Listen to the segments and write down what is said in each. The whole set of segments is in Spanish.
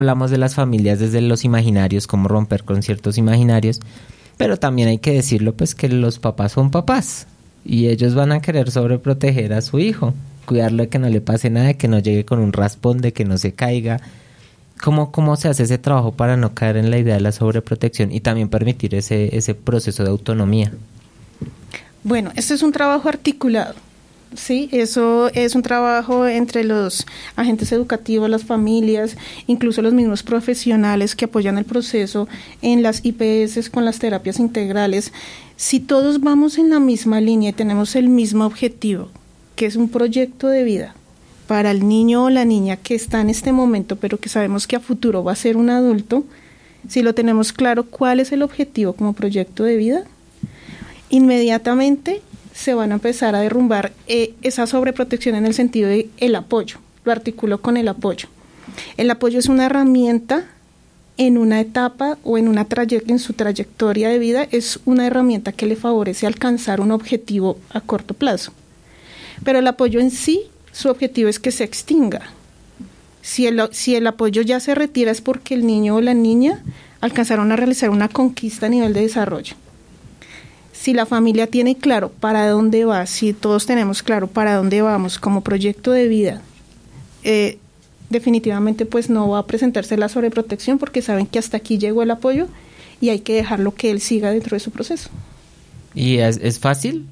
Hablamos de las familias desde los imaginarios, cómo romper con ciertos imaginarios, pero también hay que decirlo, pues, que los papás son papás y ellos van a querer sobreproteger a su hijo, cuidarlo de que no le pase nada, de que no llegue con un raspón, de que no se caiga. ¿Cómo se hace ese trabajo para no caer en la idea de la sobreprotección y también permitir ese proceso de autonomía? Bueno, este es un trabajo articulado. Sí, eso es un trabajo entre los agentes educativos, las familias, incluso los mismos profesionales que apoyan el proceso en las IPS con las terapias integrales. Si todos vamos en la misma línea y tenemos el mismo objetivo, que es un proyecto de vida para el niño o la niña que está en este momento, pero que sabemos que a futuro va a ser un adulto, si lo tenemos claro cuál es el objetivo como proyecto de vida, inmediatamente se van a empezar a derrumbar esa sobreprotección en el sentido de el apoyo. Lo articulo con el apoyo. El apoyo es una herramienta en una etapa o en su trayectoria de vida, es una herramienta que le favorece alcanzar un objetivo a corto plazo. Pero el apoyo en sí, su objetivo es que se extinga. Si el apoyo ya se retira es porque el niño o la niña alcanzaron a realizar una conquista a nivel de desarrollo. Si la familia tiene claro para dónde va, si todos tenemos claro para dónde vamos como proyecto de vida, definitivamente pues no va a presentarse la sobreprotección porque saben que hasta aquí llegó el apoyo y hay que dejarlo que él siga dentro de su proceso. ¿Y es fácil?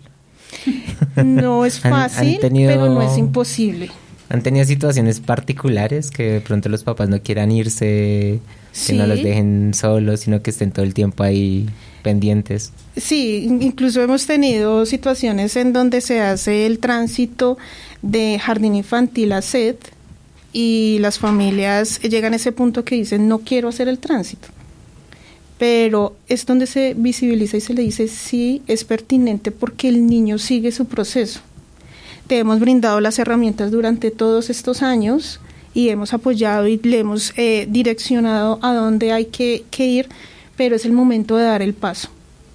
No es fácil, pero no es imposible. ¿Han tenido situaciones particulares que de pronto los papás no quieran irse, que no los dejen solos, sino que estén todo el tiempo ahí pendientes? Sí, incluso hemos tenido situaciones en donde se hace el tránsito de jardín infantil a SED y las familias llegan a ese punto que dicen no quiero hacer el tránsito, pero es donde se visibiliza y se le dice sí, es pertinente porque el niño sigue su proceso. Te hemos brindado las herramientas durante todos estos años y hemos apoyado y le hemos direccionado a dónde hay que ir, pero es el momento de dar el paso.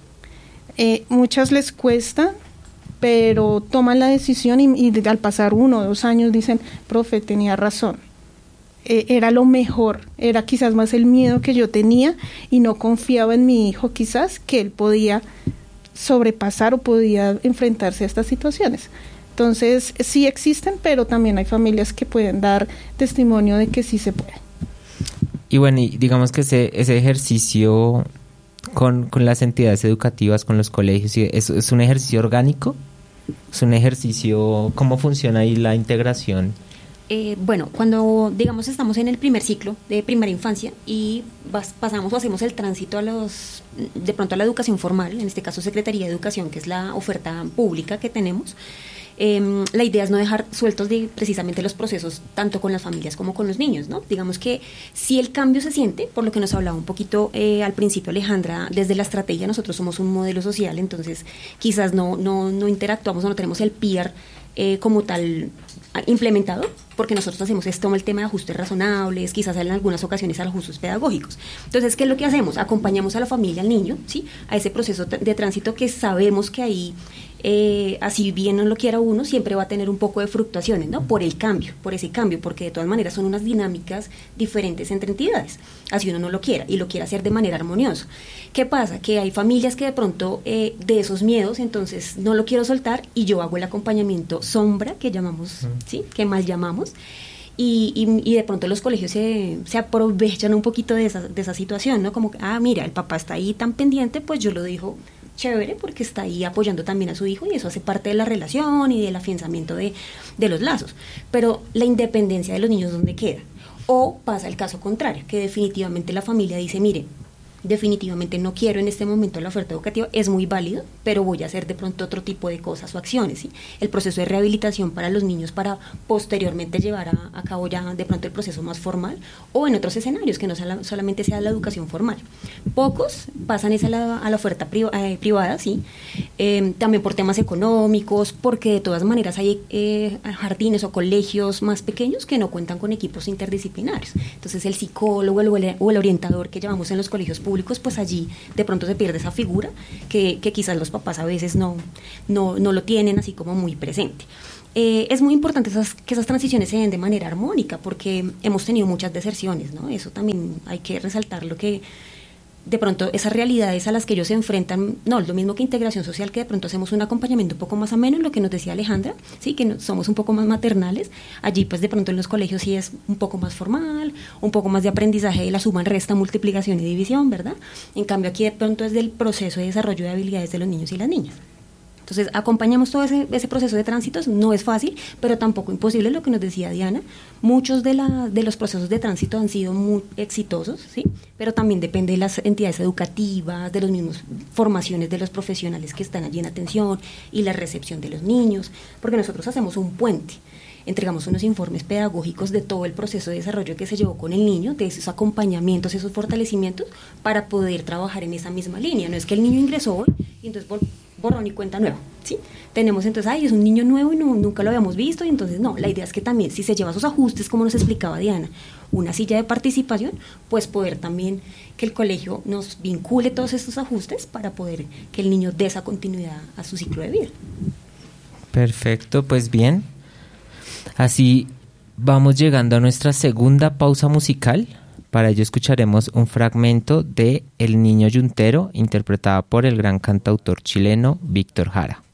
Muchas les cuesta, pero toman la decisión y al pasar 1 o 2 años dicen, profe, tenía razón. Era lo mejor, era quizás más el miedo que yo tenía y no confiaba en mi hijo quizás que él podía sobrepasar o podía enfrentarse a estas situaciones. Entonces sí existen, pero también hay familias que pueden dar testimonio de que sí se puede. Y bueno, y digamos que ese ejercicio con las entidades educativas, con los colegios, ¿es un ejercicio orgánico? ¿Es un ejercicio, cómo funciona ahí la integración? Bueno, cuando digamos estamos en el primer ciclo de primera infancia y pasamos o hacemos el tránsito de pronto a la educación formal, en este caso Secretaría de Educación, que es la oferta pública que tenemos, la idea es no dejar sueltos precisamente los procesos tanto con las familias como con los niños, ¿no? Digamos que si el cambio se siente, por lo que nos hablaba un poquito al principio Alejandra, desde la estrategia nosotros somos un modelo social, entonces quizás no interactuamos o no tenemos el peer como tal implementado, porque nosotros hacemos el tema de ajustes razonables, quizás en algunas ocasiones ajustes pedagógicos. Entonces, ¿qué es lo que hacemos? Acompañamos a la familia, al niño, ¿sí?, a ese proceso de tránsito que sabemos que ahí, así bien no lo quiera uno, siempre va a tener un poco de fluctuaciones, ¿no? Por ese cambio, porque de todas maneras son unas dinámicas diferentes entre entidades, así uno no lo quiera, y lo quiera hacer de manera armoniosa. ¿Qué pasa? Que hay familias que de pronto de esos miedos, entonces no lo quiero soltar, y yo hago el acompañamiento sombra, que llamamos, ¿sí?, que mal llamamos, y de pronto los colegios se aprovechan un poquito de esa situación, ¿no? Como que, mira, el papá está ahí tan pendiente, pues yo lo dejo chévere porque está ahí apoyando también a su hijo y eso hace parte de la relación y del afianzamiento de los lazos. Pero la independencia de los niños, ¿dónde queda? O pasa el caso contrario, que definitivamente la familia dice, mire, definitivamente no quiero en este momento la oferta educativa, es muy válido, pero voy a hacer de pronto otro tipo de cosas o acciones, ¿sí? El proceso de rehabilitación para los niños para posteriormente llevar a cabo ya de pronto el proceso más formal o en otros escenarios que no solamente sea la educación formal. Pocos pasan a la oferta privada, ¿sí? También por temas económicos, porque de todas maneras hay jardines o colegios más pequeños que no cuentan con equipos interdisciplinarios. Entonces el psicólogo o el orientador que llevamos en los colegios públicos, pues allí de pronto se pierde esa figura que quizás los papás a veces no lo tienen así como muy presente. Es muy importante que esas transiciones se den de manera armónica, porque hemos tenido muchas deserciones, ¿no? Eso también hay que resaltar, lo que de pronto esas realidades a las que ellos se enfrentan, no, es lo mismo que integración social, que de pronto hacemos un acompañamiento un poco más ameno, en lo que nos decía Alejandra, sí, que somos un poco más maternales. Allí pues de pronto en los colegios sí es un poco más formal, un poco más de aprendizaje de la suma, resta, multiplicación y división, ¿verdad? En cambio aquí de pronto es del proceso de desarrollo de habilidades de los niños y las niñas. Entonces, acompañamos todo ese proceso de tránsitos, no es fácil, pero tampoco imposible, lo que nos decía Diana. Muchos de los procesos de tránsito han sido muy exitosos, ¿sí? Pero también depende de las entidades educativas, de los mismos formaciones de los profesionales que están allí en atención y la recepción de los niños, porque nosotros hacemos un puente. Entregamos unos informes pedagógicos de todo el proceso de desarrollo que se llevó con el niño, de esos acompañamientos, esos fortalecimientos, para poder trabajar en esa misma línea. No es que el niño ingresó hoy y entonces borrón y cuenta nueva, ¿sí? Tenemos entonces, es un niño nuevo y nunca lo habíamos visto, y entonces no, la idea es que también, si se lleva esos ajustes, como nos explicaba Diana, una silla de participación, pues poder también que el colegio nos vincule todos estos ajustes para poder que el niño dé esa continuidad a su ciclo de vida. Perfecto, pues bien. Así vamos llegando a nuestra segunda pausa musical. Para ello escucharemos un fragmento de El Niño Yuntero, interpretada por el gran cantautor chileno Víctor Jara.